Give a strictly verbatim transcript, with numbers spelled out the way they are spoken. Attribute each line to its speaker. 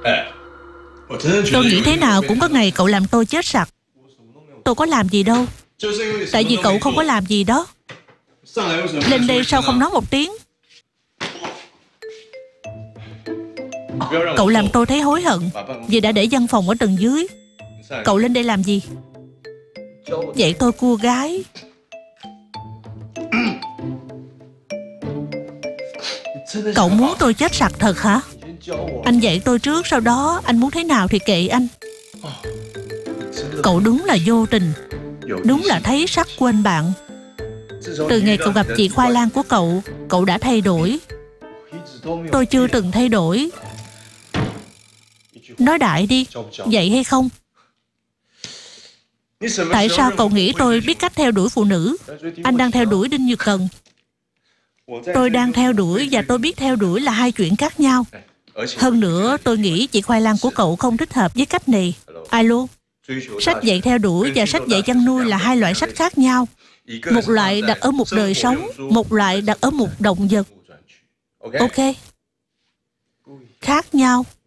Speaker 1: Tôi nghĩ thế nào cũng có ngày cậu làm tôi chết sặc. Tôi có làm gì đâu. Tại vì cậu không có làm gì đó. Lên đây sao không nói một tiếng? Cậu làm tôi thấy hối hận vì đã để văn phòng ở tầng dưới. Cậu lên đây làm gì? Dạy tôi cua gái. Cậu muốn tôi chết sặc thật hả? Anh dạy tôi trước, sau đó anh muốn thế nào thì kệ anh. Cậu đúng là vô tình. Đúng là thấy sắc quên bạn. Từ ngày cậu gặp chị Khoai Lang của cậu, cậu đã thay đổi. Tôi chưa từng thay đổi. Nói đại đi, vậy hay không? Tại sao cậu nghĩ tôi biết cách theo đuổi phụ nữ? Anh đang theo đuổi Đinh Nhược Cần. Tôi đang theo đuổi và tôi biết theo đuổi là hai chuyện khác nhau. Hơn nữa, tôi nghĩ chị Khoai Lang của cậu không thích hợp với cách này. Alo, sách dạy theo đuổi và sách dạy chăn nuôi là hai loại sách khác nhau. Một loại đặt ở một đời sống, một loại đặt ở một động vật. Ok, khác nhau.